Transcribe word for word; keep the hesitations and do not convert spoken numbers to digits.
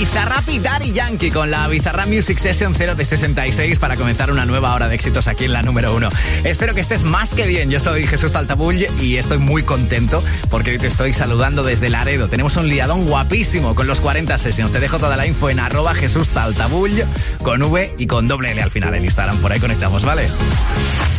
Bizarrap y Daddy Yankee con la Bizarrap Music Session cero de sesenta y seis para comenzar una nueva hora de éxitos aquí en la número uno. Espero que estés más que bien. Yo soy Jesús Taltabull y estoy muy contento porque hoy te estoy saludando desde Laredo. Tenemos un liadón guapísimo con los cuarenta Sessions. Te dejo toda la info en arroba Jesús Taltabull con V y con doble L al final el Instagram. Por ahí conectamos, ¿vale?